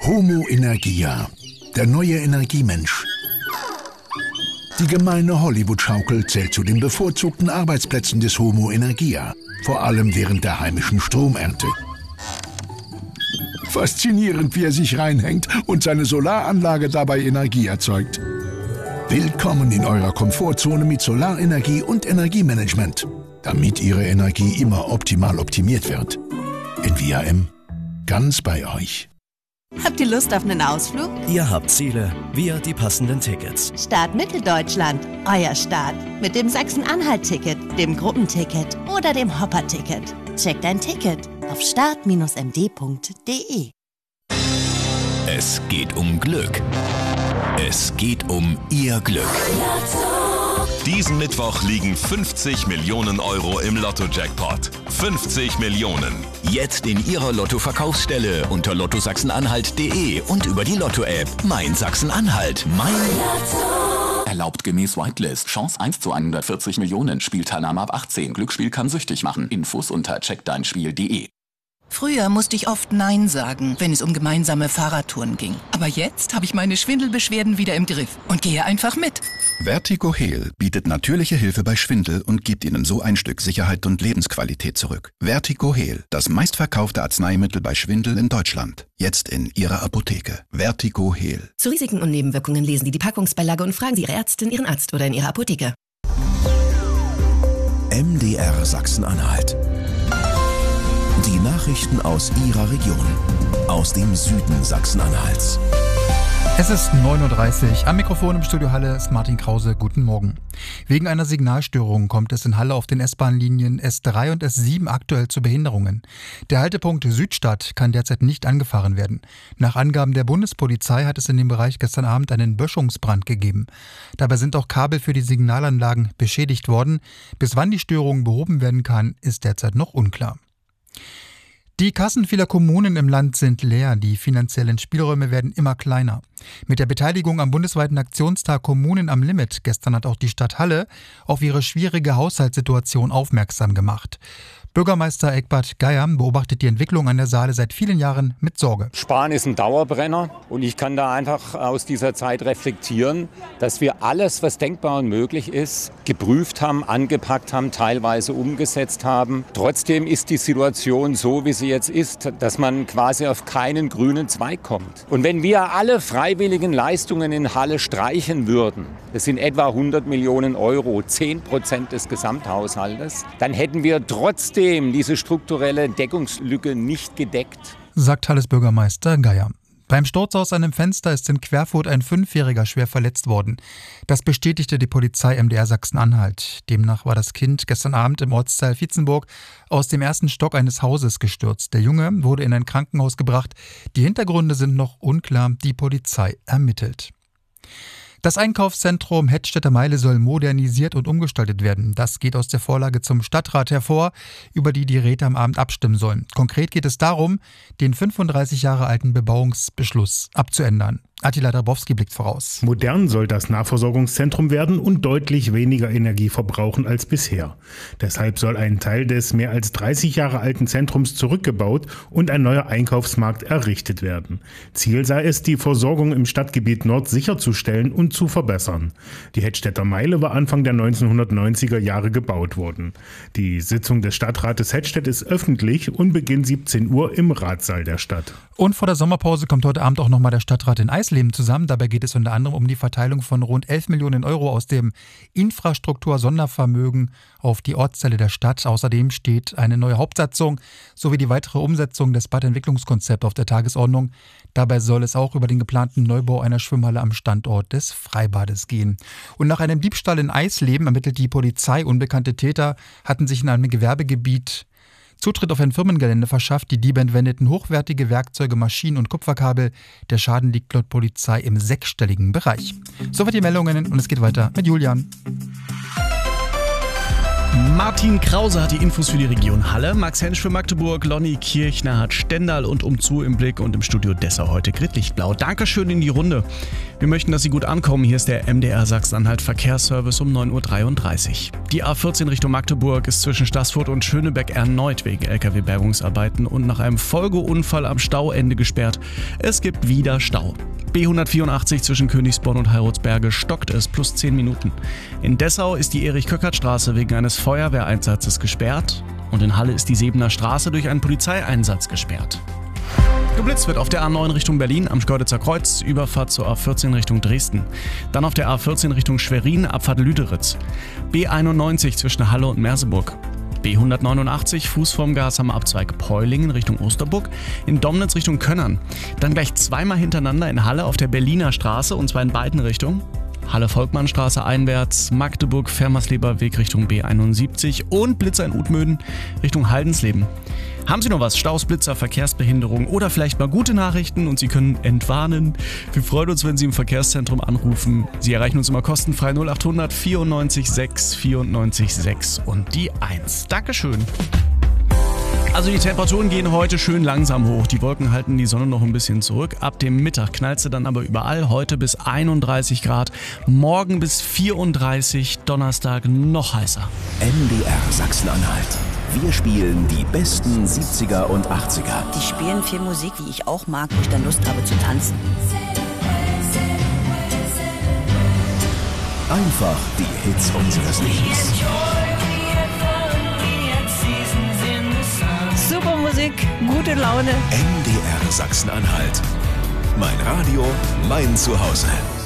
Homo Energia, der neue Energiemensch. Die gemeine Hollywood-Schaukel zählt zu den bevorzugten Arbeitsplätzen des Homo Energia, vor allem während der heimischen Stromernte. Faszinierend, wie er sich reinhängt und seine Solaranlage dabei Energie erzeugt. Willkommen in eurer Komfortzone mit Solarenergie und Energiemanagement, damit Ihre Energie immer optimal optimiert wird. In VRM, ganz bei euch. Habt ihr Lust auf einen Ausflug? Ihr habt Ziele, wir die passenden Tickets. Start Mitteldeutschland, euer Start. Mit dem Sachsen-Anhalt-Ticket, dem Gruppenticket oder dem Hopper-Ticket. Checkt ein Ticket auf start-md.de. Es geht um Glück. Es geht um Ihr Glück. Diesen Mittwoch liegen 50 Millionen Euro im Lotto-Jackpot. 50 Millionen. Jetzt in Ihrer Lotto-Verkaufsstelle unter lottosachsenanhalt.de und über die Lotto-App. Mein Sachsen-Anhalt. Mein Lotto. Erlaubt gemäß Whitelist. Chance 1 zu 140 Millionen. Spielteilnahme ab 18. Glücksspiel kann süchtig machen. Infos unter checkdeinspiel.de. Früher musste ich oft Nein sagen, wenn es um gemeinsame Fahrradtouren ging. Aber jetzt habe ich meine Schwindelbeschwerden wieder im Griff und gehe einfach mit. Vertigo Heal bietet natürliche Hilfe bei Schwindel und gibt Ihnen so ein Stück Sicherheit und Lebensqualität zurück. Vertigo Heal, das meistverkaufte Arzneimittel bei Schwindel in Deutschland. Jetzt in Ihrer Apotheke. Vertigo Heal. Zu Risiken und Nebenwirkungen lesen Sie die Packungsbeilage und fragen Sie Ihre Ärztin, Ihren Arzt oder in Ihrer Apotheke. MDR Sachsen-Anhalt. Die Nachrichten aus Ihrer Region. Aus dem Süden Sachsen-Anhalts. Es ist 9.30 Uhr. Am Mikrofon im Studio Halle ist Martin Krause. Guten Morgen. Wegen einer Signalstörung kommt es in Halle auf den S-Bahn-Linien S3 und S7 aktuell zu Behinderungen. Der Haltepunkt Südstadt kann derzeit nicht angefahren werden. Nach Angaben der Bundespolizei hat es in dem Bereich gestern Abend einen Böschungsbrand gegeben. Dabei sind auch Kabel für die Signalanlagen beschädigt worden. Bis wann die Störung behoben werden kann, ist derzeit noch unklar. Die Kassen vieler Kommunen im Land sind leer, die finanziellen Spielräume werden immer kleiner. Mit der Beteiligung am bundesweiten Aktionstag Kommunen am Limit gestern hat auch die Stadt Halle auf ihre schwierige Haushaltssituation aufmerksam gemacht. Bürgermeister Eckbert Geier beobachtet die Entwicklung an der Saale seit vielen Jahren mit Sorge. Sparen ist ein Dauerbrenner und ich kann da einfach aus dieser Zeit reflektieren, dass wir alles, was denkbar und möglich ist, geprüft haben, angepackt haben, teilweise umgesetzt haben. Trotzdem ist die Situation so, wie sie jetzt ist, dass man quasi auf keinen grünen Zweig kommt. Und wenn wir alle freiwilligen Leistungen in Halle streichen würden, das sind etwa 100 Millionen Euro, 10% des Gesamthaushaltes, dann hätten wir trotzdem diese strukturelle Deckungslücke nicht gedeckt. Sagt Halles Bürgermeister Geier. Beim Sturz aus einem Fenster ist in Querfurt ein 5-Jähriger schwer verletzt worden. Das bestätigte die Polizei MDR Sachsen-Anhalt. Demnach war das Kind gestern Abend im Ortsteil Vietzenburg aus dem ersten Stock eines Hauses gestürzt. Der Junge wurde in ein Krankenhaus gebracht. Die Hintergründe sind noch unklar. Die Polizei ermittelt. Das Einkaufszentrum Hettstädter Meile soll modernisiert und umgestaltet werden. Das geht aus der Vorlage zum Stadtrat hervor, über die Räte am Abend abstimmen sollen. Konkret geht es darum, den 35 Jahre alten Bebauungsbeschluss abzuändern. Attila Dabrowski blickt voraus. Modern soll das Nahversorgungszentrum werden und deutlich weniger Energie verbrauchen als bisher. Deshalb soll ein Teil des mehr als 30 Jahre alten Zentrums zurückgebaut und ein neuer Einkaufsmarkt errichtet werden. Ziel sei es, die Versorgung im Stadtgebiet Nord sicherzustellen und zu verbessern. Die Hettstädter Meile war Anfang der 1990er Jahre gebaut worden. Die Sitzung des Stadtrates Hettstedt ist öffentlich und beginnt 17 Uhr im Ratssaal der Stadt. Und vor der Sommerpause kommt heute Abend auch nochmal der Stadtrat in Eisleben zusammen. Dabei geht es unter anderem um die Verteilung von rund 11 Millionen Euro aus dem Infrastruktur-Sondervermögen auf die Ortsteile der Stadt. Außerdem steht eine neue Hauptsatzung sowie die weitere Umsetzung des Badentwicklungskonzepts auf der Tagesordnung. Dabei soll es auch über den geplanten Neubau einer Schwimmhalle am Standort des Freibades gehen. Und nach einem Diebstahl in Eisleben ermittelt die Polizei. Unbekannte Täter hatten sich in einem Gewerbegebiet Zutritt auf ein Firmengelände verschafft. Die Diebe entwendeten hochwertige Werkzeuge, Maschinen und Kupferkabel. Der Schaden liegt laut Polizei im 6-stelligen Bereich. Soweit die Meldungen und es geht weiter mit Julian. Martin Krause hat die Infos für die Region Halle, Max Hensch für Magdeburg, Lonny Kirchner hat Stendal und Umzu im Blick und im Studio Dessau heute Gritlichtblau. Dankeschön in die Runde. Wir möchten, dass Sie gut ankommen. Hier ist der MDR Sachsen-Anhalt Verkehrsservice um 9.33 Uhr. Die A14 Richtung Magdeburg ist zwischen Staßfurt und Schönebeck erneut wegen LKW-Bergungsarbeiten und nach einem Folgeunfall am Stauende gesperrt. Es gibt wieder Stau. B184 zwischen Königsborn und Heilrotsberge stockt es plus 10 Minuten. In Dessau ist die Erich-Köckert-Straße wegen eines Feuerwehreinsatzes gesperrt und in Halle ist die Sebener Straße durch einen Polizeieinsatz gesperrt. Geblitzt wird auf der A9 Richtung Berlin am Schkeuditzer Kreuz, Überfahrt zur A14 Richtung Dresden. Dann auf der A14 Richtung Schwerin, Abfahrt Lüderitz. B91 zwischen Halle und Merseburg. B189 Fuß vorm Gas am Abzweig Peulingen Richtung Osterburg, in Domnitz Richtung Könnern. Dann gleich zweimal hintereinander in Halle auf der Berliner Straße und zwar in beiden Richtungen. Halle-Volkmannstraße einwärts, Magdeburg-Fermersleber Weg Richtung B71 und Blitzer in Utmöden Richtung Haldensleben. Haben Sie noch was? Staus, Blitzer, Verkehrsbehinderung oder vielleicht mal gute Nachrichten und Sie können entwarnen? Wir freuen uns, wenn Sie im Verkehrszentrum anrufen. Sie erreichen uns immer kostenfrei 0800 94 6 94 6 und die 1. Dankeschön. Also die Temperaturen gehen heute schön langsam hoch. Die Wolken halten die Sonne noch ein bisschen zurück. Ab dem Mittag knallt sie dann aber überall. Heute bis 31 Grad, morgen bis 34, Donnerstag noch heißer. MDR Sachsen-Anhalt. Wir spielen die besten 70er und 80er. Die spielen viel Musik, die ich auch mag, wo ich dann Lust habe zu tanzen. Einfach die Hits unseres Lebens. Super Musik, gute Laune. MDR Sachsen-Anhalt. Mein Radio, mein Zuhause.